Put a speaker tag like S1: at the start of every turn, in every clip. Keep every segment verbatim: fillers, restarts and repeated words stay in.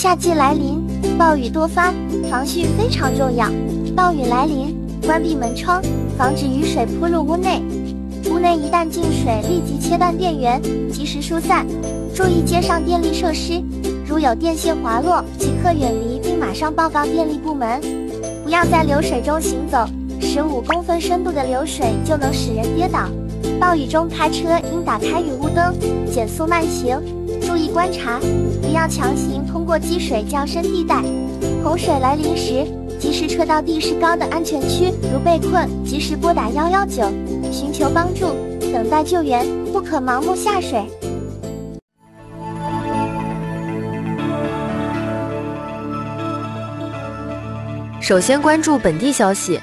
S1: 夏季来临，暴雨多发，防汛非常重要。暴雨来临，关闭门窗，防止雨水扑入屋内。屋内一旦进水，立即切断电源，及时疏散。注意街上电力设施，如有电线滑落，即刻远离并马上报告电力部门。不要在流水中行走，十五公分深度的流水就能使人跌倒。暴雨中开车应打开雨雾灯，减速慢行，注意观察，不要强行通过积水较深地带。洪水来临时，及时撤到地势高的安全区，如被困，及时拨打一一九，寻求帮助，等待救援，不可盲目下水。
S2: 首先关注本地消息。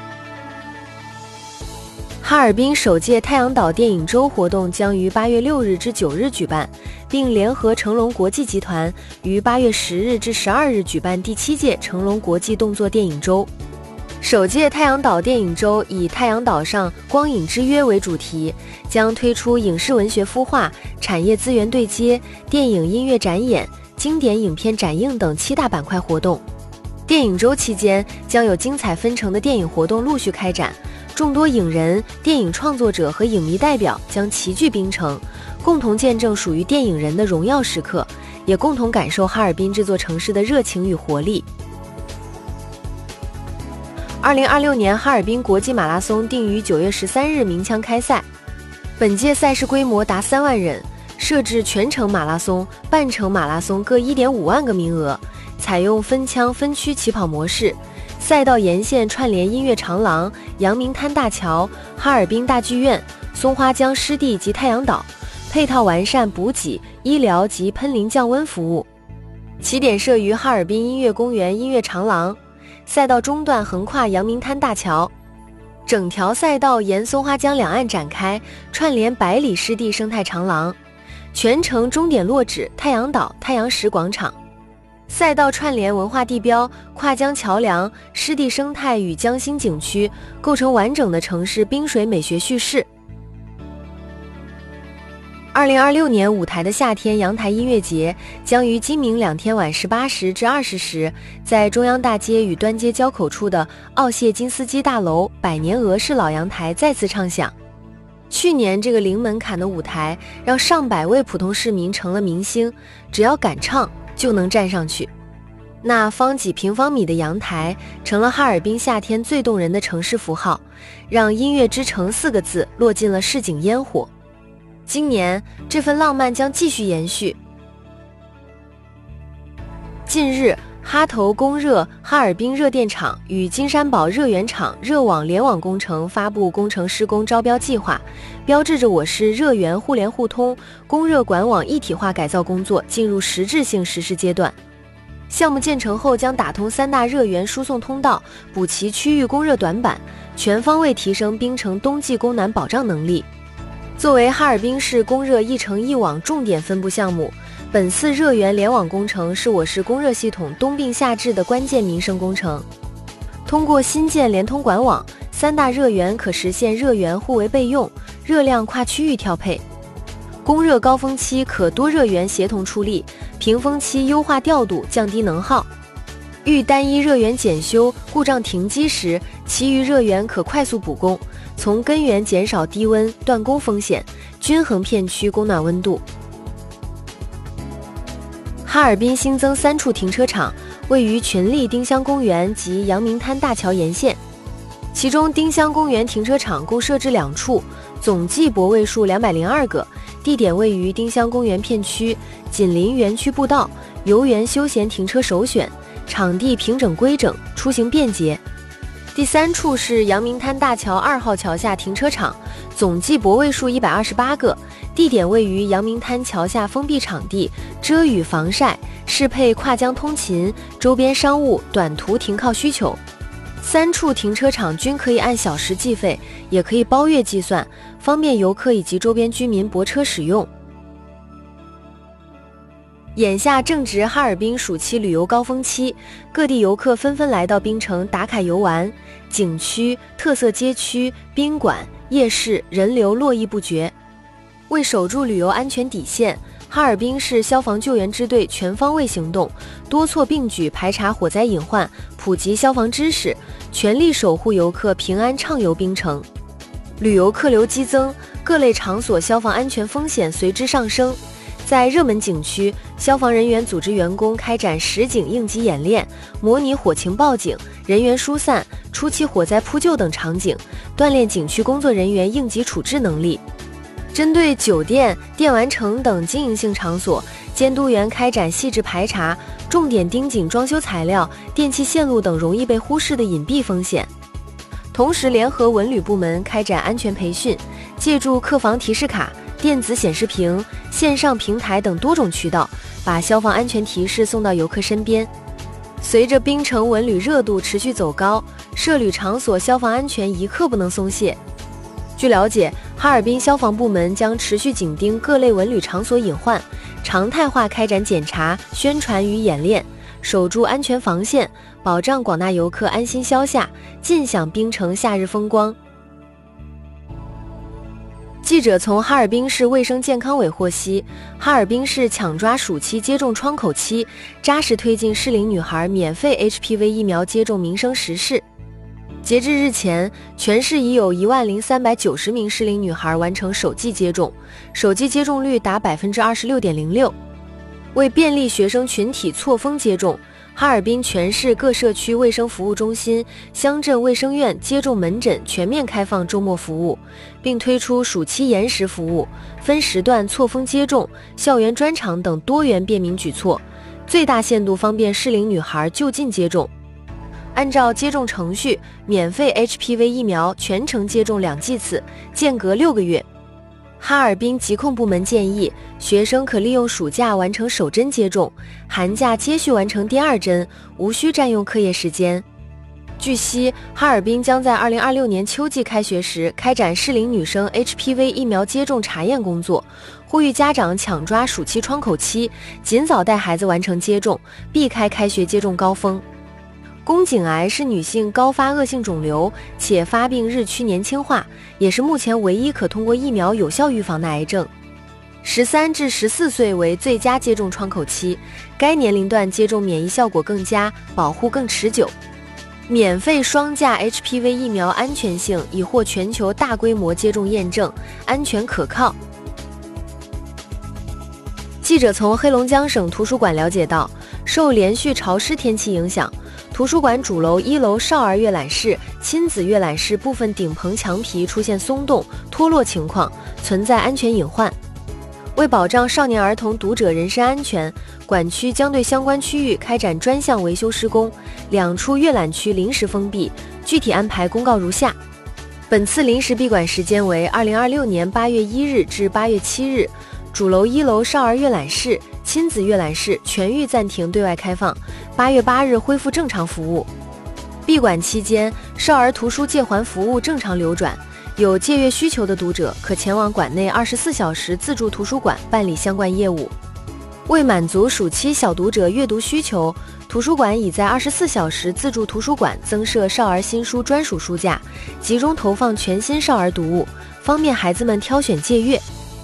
S2: 哈尔滨首届太阳岛电影周活动将于八月六日至九日举办，并联合成龙国际集团于八月十日至十二日举办第七届成龙国际动作电影周。首届太阳岛电影周以太阳岛上光影之约为主题，将推出影视文学孵化、产业资源对接、电影音乐展演、经典影片展映等七大板块活动。电影周期间将有精彩纷呈的电影活动陆续开展，众多影人、电影创作者和影迷代表将齐聚槟城，共同见证属于电影人的荣耀时刻，也共同感受哈尔滨这座城市的热情与活力。二零二六年哈尔滨国际马拉松定于九月十三日鸣枪开赛，本届赛事规模达三万人，设置全程马拉松、半程马拉松各 一点五万个名额，采用分枪分区起跑模式。赛道沿线串联音乐长廊、阳明滩大桥、哈尔滨大剧院、松花江湿地及太阳岛，配套完善补给、医疗及喷淋降温服务。起点设于哈尔滨音乐公园音乐长廊，赛道中段横跨阳明滩大桥，整条赛道沿松花江两岸展开，串联百里湿地生态长廊，全程终点落址太阳岛太阳石广场。赛道串联文化地标、跨江桥梁、湿地生态与江心景区，构成完整的城市滨水美学叙事。二零二六年舞台的夏天阳台音乐节将于今明两天晚十八时至二十时，在中央大街与端街交口处的奥谢金斯基大楼百年俄式老阳台再次唱响。去年这个零门槛的舞台让上百位普通市民成了明星，只要敢唱就能站上去。那方几平方米的阳台成了哈尔滨夏天最动人的城市符号，让音乐之城四个字落进了市井烟火。今年这份浪漫将继续延续。近日，哈投供热哈尔滨热电厂与金山堡热源厂热网联网工程发布工程施工招标计划，标志着我市热源互联互通、供热管网一体化改造工作进入实质性实施阶段。项目建成后将打通三大热源输送通道，补齐区域供热短板，全方位提升滨城冬季供暖保障能力。作为哈尔滨市供热一城一网重点分部项目，本次热源联网工程是我市供热系统冬病夏治的关键民生工程。通过新建联通管网，三大热源可实现热源互为备用，热量跨区域调配。供热高峰期可多热源协同出力，平峰期优化调度，降低能耗。遇单一热源检修、故障停机时，其余热源可快速补供，从根源减少低温断供风险，均衡片区供暖温度。哈尔滨新增三处停车场，位于群力丁香公园及阳明滩大桥沿线，其中丁香公园停车场共设置两处，总计泊位数两百零二个，地点位于丁香公园片区，紧邻园区步道，游园休闲停车首选，场地平整规整，出行便捷。第三处是阳明滩大桥二号桥下停车场，总计泊位数一百二十八个，地点位于阳明滩桥下封闭场地，遮雨防晒，适配跨江通勤、周边商务、短途停靠需求。三处停车场均可以按小时计费，也可以包月计算，方便游客以及周边居民泊车使用。眼下正值哈尔滨暑期旅游高峰期，各地游客纷纷来到槟城打卡游玩，景区、特色街区、宾馆、夜市人流络绎不绝。为守住旅游安全底线， 哈尔滨市消防救援支队全方位行动，多措并举排查火灾隐患，普及消防知识，全力守护游客平安畅游冰城。旅游客流激增，各类场所消防安全风险随之上升。在热门景区，消防人员组织员工开展实景应急演练，模拟火情报警、人员疏散、初期火灾扑救等场景，锻炼景区工作人员应急处置能力。针对酒店、电玩城等经营性场所，监督员开展细致排查，重点盯紧装修材料、电气线路等容易被忽视的隐蔽风险。同时，联合文旅部门开展安全培训，借助客房提示卡、电子显示屏、线上平台等多种渠道，把消防安全提示送到游客身边。随着冰城文旅热度持续走高，涉旅场所消防安全一刻不能松懈。据了解，哈尔滨消防部门将持续紧盯各类文旅场所隐患，常态化开展检查、宣传与演练，守住安全防线，保障广大游客安心消夏，尽享冰城夏日风光。记者从哈尔滨市卫生健康委获悉，哈尔滨市抢抓暑期接种窗口期，扎实推进适龄女孩免费 H P V 疫苗接种民生实事。截至日前，全市已有一万零三百九十名适龄女孩完成首剂接种，首剂接种率达百分之二十六点零六。为便利学生群体错峰接种，哈尔滨全市各社区卫生服务中心、乡镇卫生院接种门诊全面开放周末服务，并推出暑期延时服务、分时段错峰接种、校园专场等多元便民举措，最大限度方便适龄女孩就近接种。按照接种程序，免费 H P V 疫苗全程接种两剂次，间隔六个月。哈尔滨疾控部门建议，学生可利用暑假完成首针接种，寒假接续完成第二针，无需占用课业时间。据悉，哈尔滨将在二零二六年秋季开学时开展适龄女生 H P V 疫苗接种查验工作，呼吁家长抢抓暑期窗口期，尽早带孩子完成接种，避开开学接种高峰。宫颈癌是女性高发恶性肿瘤，且发病日趋年轻化，也是目前唯一可通过疫苗有效预防的癌症。十三至十四岁为最佳接种窗口期，该年龄段接种免疫效果更佳，保护更持久。免费双价 H P V 疫苗安全性已获全球大规模接种验证，安全可靠。记者从黑龙江省图书馆了解到，受连续潮湿天气影响，图书馆主楼一楼少儿阅览室、亲子阅览室部分顶棚墙皮出现松动、脱落情况，存在安全隐患。为保障少年儿童读者人身安全，馆区将对相关区域开展专项维修施工，两处阅览区临时封闭，具体安排公告如下。本次临时闭馆时间为二零二六年八月一日至八月七日，主楼一楼少儿阅览室、亲子阅览室全域暂停对外开放，八月八日恢复正常服务。闭馆期间，少儿图书借还服务正常流转，有借阅需求的读者可前往馆内二十四小时自助图书馆办理相关业务。为满足暑期小读者阅读需求，图书馆已在二十四小时自助图书馆增设少儿新书专属书架，集中投放全新少儿读物，方便孩子们挑选借阅。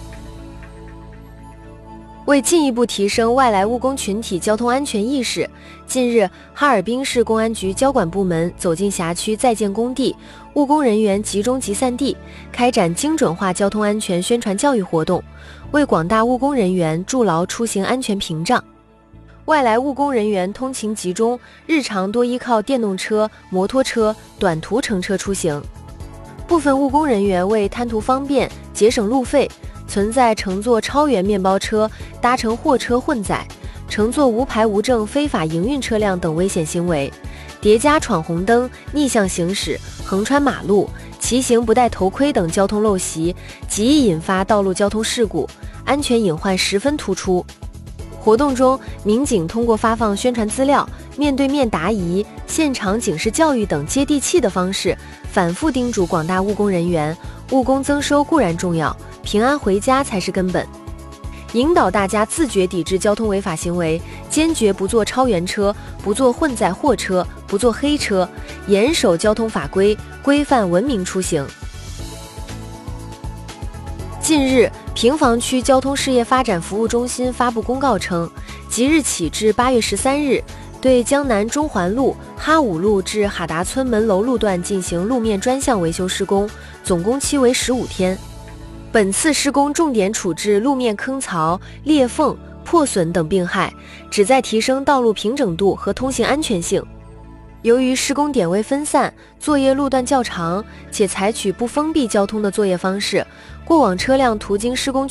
S2: 为进一步提升外来务工群体交通安全意识，近日，哈尔滨市公安局交管部门走进辖区在建工地、务工人员集中集散地，开展精准化交通安全宣传教育活动，为广大务工人员筑牢出行安全屏障。外来务工人员通勤集中，日常多依靠电动车、摩托车、短途乘车出行。部分务工人员为贪图方便、节省路费，存在乘坐超员面包车、搭乘货车混载、乘坐无牌无证非法营运车辆等危险行为，叠加闯红灯、逆向行驶、横穿马路、骑行不戴头盔等交通陋习，极易引发道路交通事故，安全隐患十分突出。活动中，民警通过发放宣传资料、面对面答疑、现场警示教育等接地气的方式，反复叮嘱广大务工人员，务工增收固然重要，平安回家才是根本。引导大家自觉抵制交通违法行为，坚决不坐超员车，不坐混载货车，不坐黑车，严守交通法规，规范文明出行。近日， 平房区交通事业发展服务中心发布公告称，即日起至八月十三日，对江南中环路、哈五路至哈达村门楼路段进行路面专项维修施工，总工期为十五天。本次施工重点处置路面坑槽、裂缝、破损等病害，旨在提升道路平整度和通行安全性。由于施工点位分散，作业路段较长，且采取不封闭交通的作业方式，过往车辆途经施工区